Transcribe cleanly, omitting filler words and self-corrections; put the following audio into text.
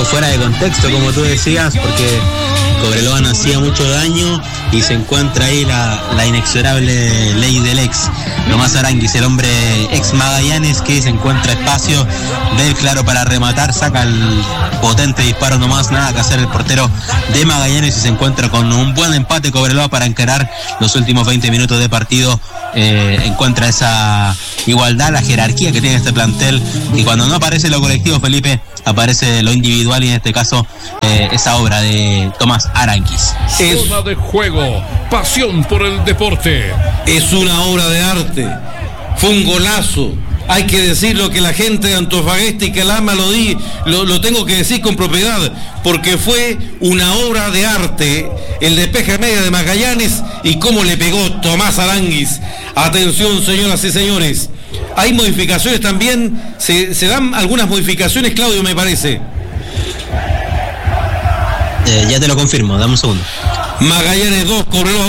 fuera de contexto, como tú decías, porque Cobreloa no hacía mucho daño y se encuentra ahí la inexorable ley del ex. Tomás Aránguiz, el hombre ex Magallanes, que se encuentra espacio, ve el claro para rematar, saca el potente disparo nomás, nada que hacer el portero de Magallanes y se encuentra con un buen empate Cobreloa para encarar los últimos 20 minutos de partido. Encuentra esa igualdad, la jerarquía que tiene este plantel, y cuando no aparece lo colectivo, Felipe, aparece lo individual, y en este caso esa obra de Tomás Aránguiz. Zona de juego, pasión por el deporte. Es una obra de arte, fue un golazo. Hay que decirlo, que la gente de Antofagasta y Calama lo tengo que decir con propiedad, porque fue una obra de arte el despeje media de Magallanes y cómo le pegó Tomás Aránguiz. Atención, señoras y señores, hay modificaciones también, se dan algunas modificaciones, Claudio, me parece. Ya te lo confirmo, dame un segundo. Magallanes 2, Cobreloa